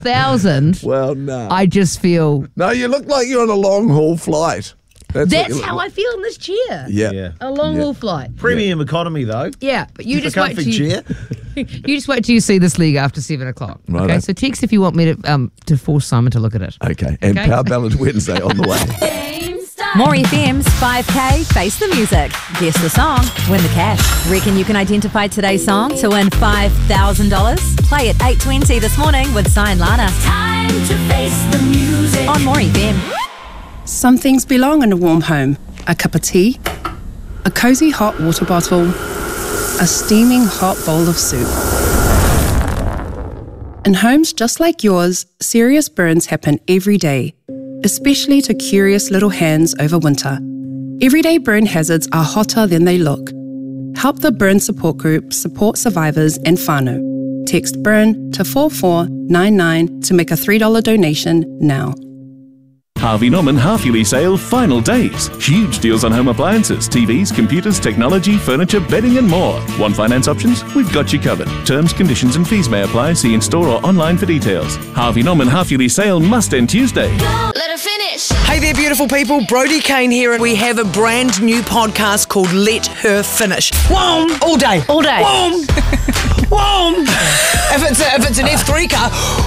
$5,000. Well, no. I just feel... No, you look like you're on a long-haul flight. That's how I feel in this chair. Yeah. A long-haul flight. Premium economy, though. Yeah, but you just wait till chair. you just wait till you see this league after 7 o'clock. Right. Okay, so text if you want me to force Simon to look at it. Okay, and Okay. Power Ballad Wednesday on the way. More FM's 5K Face the Music. Guess the song, win the cash. Reckon you can identify today's song to win $5,000? Play at 8:20 this morning with Cy and Lana. Time to face the music. On More FM. Some things belong in a warm home. A cup of tea, a cosy hot water bottle, a steaming hot bowl of soup. In homes just like yours, serious burns happen every day, especially to curious little hands over winter. Everyday burn hazards are hotter than they look. Help the Burn Support Group support survivors and whānau. Text BURN to 4499 to make a $3 donation now. Harvey Norman half-yearly sale final days. Huge deals on home appliances, TVs, computers, technology, furniture, bedding and more. Want finance options? We've got you covered. Terms, conditions and fees may apply. See in store or online for details. Harvey Norman half-yearly sale must end Tuesday. Let her finish. Hey there, beautiful people. Brody Kane here, and we have a brand new podcast called Let Her Finish. Whoom! All day. All day. Whoom! Whoom! If it's an F3 car,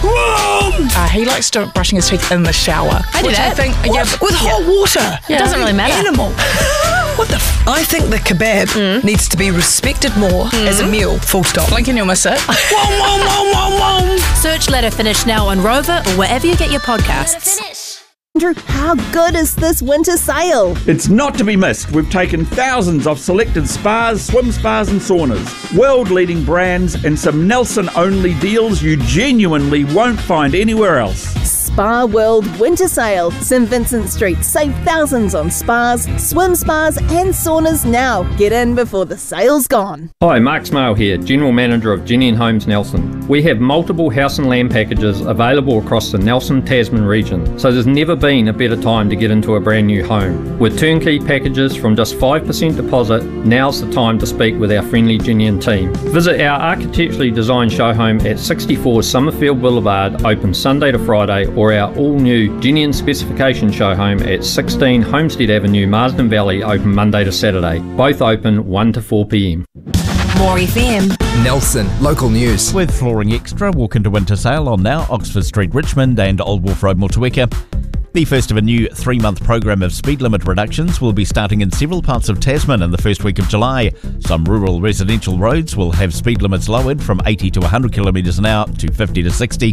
whoom! He likes brushing his teeth in the shower. I do that. I think, With hot water. It doesn't really matter. Animal. What the I think the kebab needs to be respected more as a meal. Full stop. blink and you'll miss it. Whoom, whoom, whoom, whoom, whoom. Search Let Her Finish now on Rover or wherever you get your Let her podcasts. finish. Andrew, how good is this winter sale? It's not to be missed. We've taken thousands of selected spas, swim spas and saunas, world-leading brands and some Nelson-only deals you genuinely won't find anywhere else. Spa World Winter Sale. St Vincent Street. Save thousands on spas, swim spas and saunas now. Get in before the sale's gone. Hi, Mark Smale here, General Manager of Jenny & Homes Nelson. We have multiple house and land packages available across the Nelson Tasman region, so there's never been a better time to get into a brand new home. With turnkey packages from just 5% deposit, now's the time to speak with our friendly Jenny team. Visit our architecturally designed show home at 64 Summerfield Boulevard, open Sunday to Friday, or our all-new Jenny specification show home at 16 Homestead Avenue, Marsden Valley, open Monday to Saturday. Both open 1 to 4 p.m. More FM. Nelson, local news. With Flooring Extra, walk into winter sale on now Oxford Street, Richmond and Old Wolf Road, Motueka. The first of a new 3-month program of speed limit reductions will be starting in several parts of Tasman in the first week of July. Some rural residential roads will have speed limits lowered from 80 to 100 kilometres an hour to 50 to 60.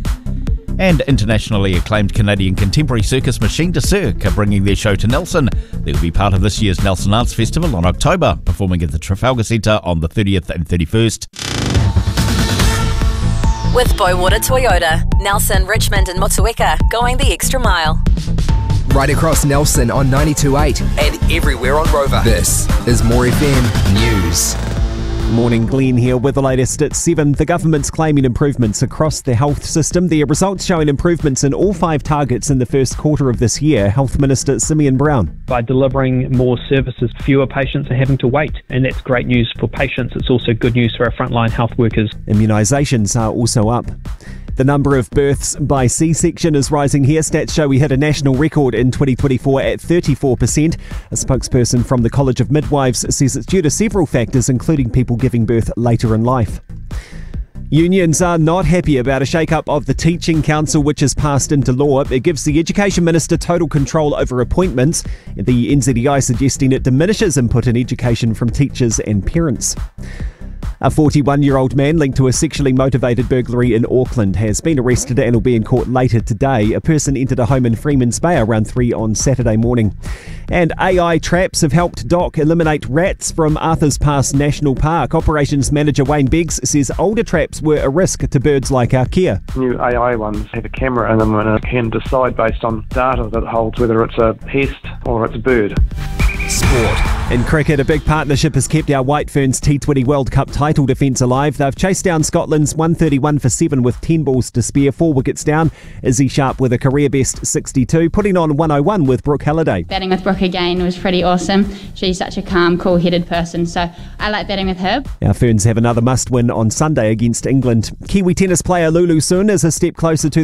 And internationally acclaimed Canadian contemporary circus Machine de Cirque are bringing their show to Nelson. They'll be part of this year's Nelson Arts Festival on October, performing at the Trafalgar Centre on the 30th and 31st. With Boywater Toyota. Nelson, Richmond and Motueka, going the extra mile. Right across Nelson on 92.8 and everywhere on Rover. This is More FM News. Morning, Glenn here with the latest at 7. The government's claiming improvements across the health system. Their results showing improvements in all 5 targets in the first quarter of this year. Health Minister Simeon Brown. By delivering more services, fewer patients are having to wait, and that's great news for patients. It's also good news for our frontline health workers. Immunisations are also up. The number of births by C-section is rising here. Stats show we hit a national record in 2024 at 34%. A spokesperson from the College of Midwives says it's due to several factors, including people giving birth later in life. Unions are not happy about a shake-up of the Teaching Council, which has passed into law. It gives the Education Minister total control over appointments. The NZEI suggesting it diminishes input in education from teachers and parents. A 41-year-old man linked to a sexually motivated burglary in Auckland has been arrested and will be in court later today. A person entered a home in Freeman's Bay around 3 on Saturday morning. And AI traps have helped DOC eliminate rats from Arthur's Pass National Park. Operations Manager Wayne Beggs says older traps were a risk to birds like Arkea. New AI ones have a camera in them and it can decide based on data that it holds whether it's a pest or it's a bird. Sport sport. In cricket, a big partnership has kept our White Ferns T20 World Cup title defence alive. They've chased down Scotland's 131 for 7 with 10 balls to spare, 4 wickets down. Izzy Sharp with a career best 62, putting on 101 with Brooke Halliday. Batting with Brooke again was pretty awesome. She's such a calm, cool-headed person, so I like batting with her. Our Ferns have another must-win on Sunday against England. Kiwi tennis player Lulu Sun is a step closer to